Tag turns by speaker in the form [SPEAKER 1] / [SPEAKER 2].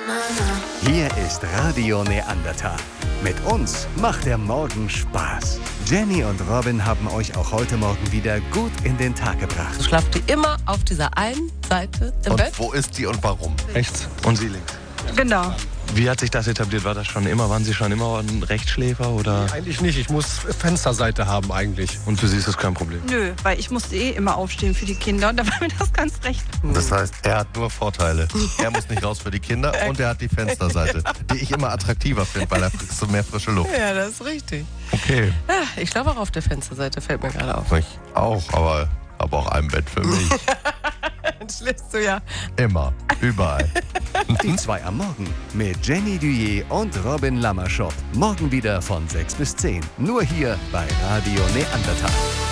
[SPEAKER 1] Hier ist Radio Neandertal. Mit uns macht der Morgen Spaß. Jenny und Robin haben euch auch heute Morgen wieder gut in den Tag gebracht.
[SPEAKER 2] Schlaft die immer auf dieser einen Seite im Bett?
[SPEAKER 3] Und wo ist die und warum?
[SPEAKER 4] Rechts und Sie links.
[SPEAKER 5] Genau.
[SPEAKER 4] Wie hat sich das etabliert? War das schon immer? Waren Sie schon immer ein Rechtschläfer oder?
[SPEAKER 6] Eigentlich nicht. Ich muss Fensterseite haben eigentlich.
[SPEAKER 4] Und für Sie ist das kein Problem?
[SPEAKER 5] Nö, weil ich musste immer aufstehen für die Kinder und da war mir das ganz recht.
[SPEAKER 3] Das heißt, er hat nur Vorteile. Er muss nicht raus für die Kinder und er hat die Fensterseite, die ich immer attraktiver finde, weil da kriegst du mehr frische Luft.
[SPEAKER 2] Ja, das ist richtig.
[SPEAKER 3] Okay.
[SPEAKER 2] Ja, ich schlafe auch auf der Fensterseite, fällt mir gerade auf.
[SPEAKER 3] Ich auch, aber habe auch ein Bett für mich.
[SPEAKER 2] Dann schläfst du ja.
[SPEAKER 3] Immer, überall.
[SPEAKER 1] Die zwei am Morgen mit Jenny Duyé und Robin Lammerschott. Morgen wieder von 6 bis 10. Nur hier bei Radio Neandertal.